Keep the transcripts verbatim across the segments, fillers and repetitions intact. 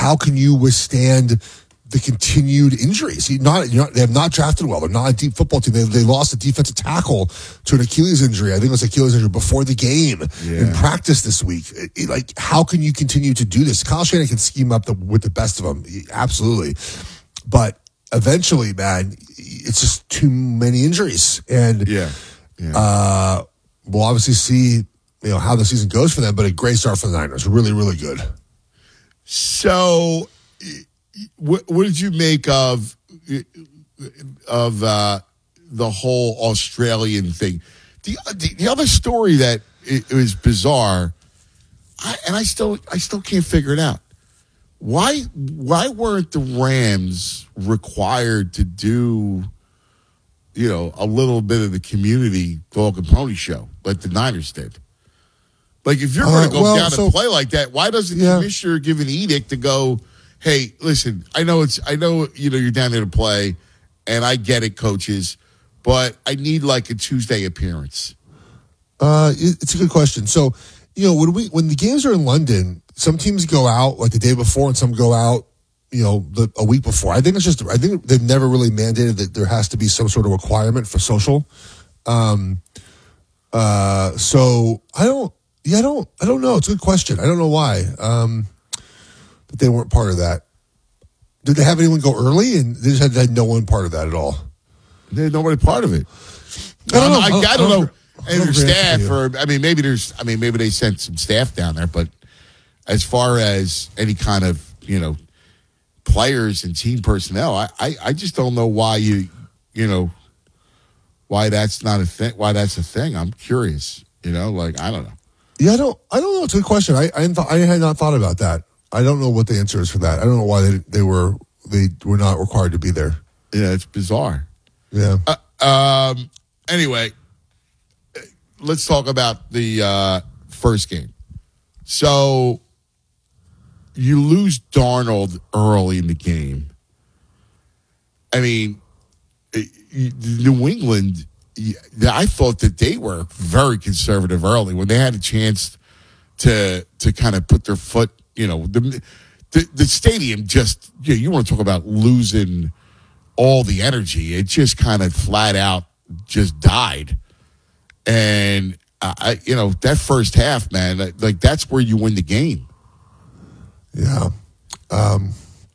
how can you withstand the continued injuries? You not, you not, they have not drafted well. They're not a deep football team. They, they lost a defensive tackle to an Achilles injury. I think it was Achilles injury before the game yeah. in practice this week. It, it, like, how can you continue to do this? Kyle Shanahan can scheme up the, with the best of them, absolutely, but eventually, man, it's just too many injuries, and yeah, yeah. Uh, we'll obviously see, you know, how the season goes for them. But a great start for the Niners, really, really good. So, what, what did you make of of uh, the whole Australian thing? The, the the other story that it, it was bizarre, I, and I still I still can't figure it out. Why why weren't the Rams required to do, you know, a little bit of the community dog and pony show like the Niners did? Like, if you're going to uh, go well, down so, and play like that, why doesn't the yeah. commissioner give an edict to go, hey, listen, I know it's, I know, you know, you're down there to play, and I get it, coaches, but I need like a Tuesday appearance. Uh, it's a good question. So, you know, when we when the games are in London, some teams go out like the day before, and some go out, you know, the, a week before. I think it's just, I think they've never really mandated that there has to be some sort of requirement for social. Um, uh, so I don't. Yeah, I don't. I don't know. It's a good question. I don't know why. Um, but they weren't part of that. Did they have anyone go early? And they just had, had no one part of that at all. They had nobody part of it. I don't know. I, I, I, don't, I don't know. And their staff, or I mean, maybe there's. I mean, maybe they sent some staff down there. But as far as any kind of, you know, players and team personnel, I, I, I just don't know why you, you know, why that's not a thing. Why that's a thing. I'm curious. You know, like I don't know. Yeah, I don't. I don't know. It's a good question. I I, th- I had not thought about that. I don't know what the answer is for that. I don't know why they they were they were not required to be there. Yeah, it's bizarre. Yeah. Uh, um. Anyway, let's talk about the uh, first game. So you lose Darnold early in the game. I mean, New England. I thought that they were very conservative early when they had a chance to to kind of put their foot, you know, the the, the stadium just, you know, you want to talk about losing all the energy. It just kind of flat out just died. And, I, you know, that first half, man, like that's where you win the game. Yeah. Um,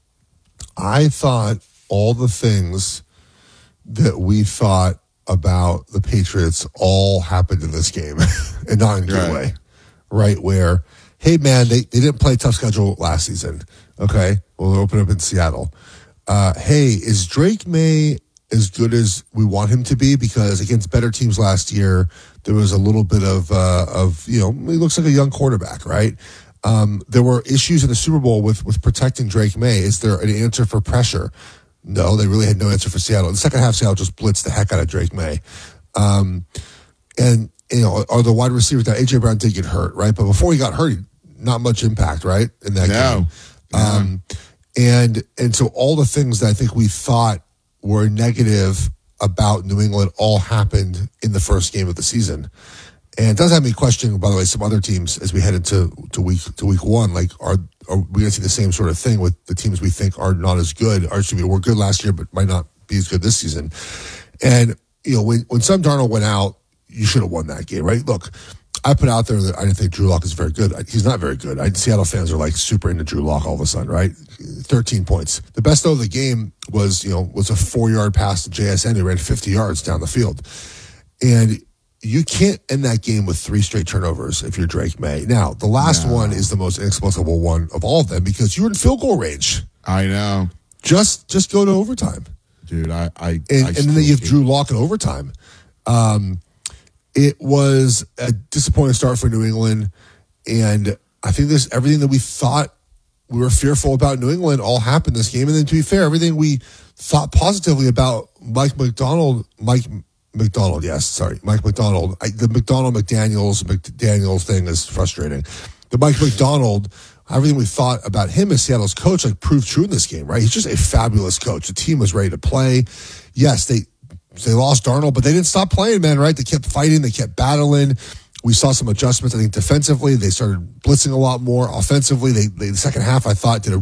I thought all the things that we thought about the Patriots all happened in this game, and not in a good right. way. Right, where, hey, man, they, they didn't play a tough schedule last season. Okay, well, they'll open up in Seattle. Uh, hey, is Drake May as good as we want him to be? Because against better teams last year, there was a little bit of, uh, of you know, he looks like a young quarterback, right? Um, there were issues in the Super Bowl with, with protecting Drake May. Is there an answer for pressure? No, they really had no answer for Seattle. In the second half, Seattle just blitzed the heck out of Drake May. Um, and, you know, are the wide receivers that A J Brown did get hurt, right? But before he got hurt, not much impact, right? In that no. game. Um, and, and so all the things that I think we thought were negative about New England all happened in the first game of the season. And it does have me questioning, by the way, some other teams as we head into to week to week one. Like, are are we going to see the same sort of thing with the teams we think are not as good? Or excuse me, were good last year, but might not be as good this season. And you know, when when Sam Darnold went out, you should have won that game, right? Look, I put out there that I didn't think Drew Lock is very good. He's not very good. I, Seattle fans are like super into Drew Lock all of a sudden, right? Thirteen points. The best though of the game was you know was a four yard pass to J S N. He ran fifty yards down the field, and you can't end that game with three straight turnovers if you're Drake May. Now, the last no. one is the most inexplicable one of all of them because you were in field goal range. I know. Just just go to overtime. Dude, I... I and, I and then you have can't. Drew Lock in overtime. Um, it was a disappointing start for New England, and I think this everything that we thought we were fearful about New England all happened this game. And then to be fair, everything we thought positively about Mike McDonald, Mike McDonald, yes, sorry, Mike McDonald. I, the McDonald McDaniels McDaniels thing is frustrating. The Mike McDonald, everything we thought about him as Seattle's coach, like proved true in this game, right? He's just a fabulous coach. The team was ready to play. Yes, they they lost Darnold, but they didn't stop playing, man. Right? They kept fighting. They kept battling. We saw some adjustments. I think defensively, they started blitzing a lot more. Offensively, they, they the second half I thought did a